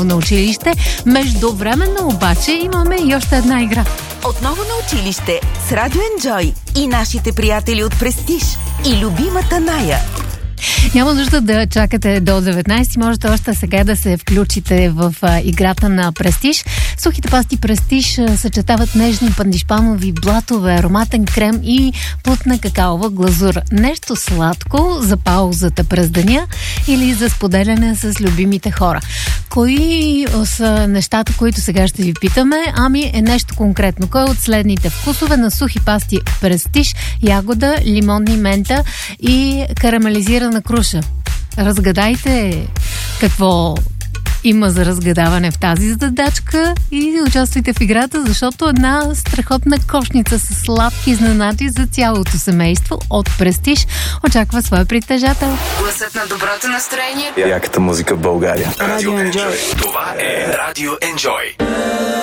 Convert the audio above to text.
на училище. Междувременно обаче имаме и още една игра. Отново на училище с Радио Enjoy и нашите приятели от Престиж и любимата Ная. Няма нужда да чакате до 19. Можете още сега да се включите в играта на Престиж. Сухите пасти Престиж съчетават нежни пандишпанови блатове, ароматен крем и плътна какаова глазур. Нещо сладко за паузата през деня или за споделяне с любимите хора. Кои са нещата, които сега ще ви питаме? Ами е нещо конкретно. Кой от следните вкусове на сухи пасти Престиж? Ягода, лимонни мента и карамелизирана круша. Разгадайте какво има за разгадаване в тази задачка и участвайте в играта, защото една страхотна кошница с сладки изненади за цялото семейство от Престиж очаква своя притежател. Гласът на доброто настроение. Яката музика в България. Радио Enjoy. Това е Радио Enjoy.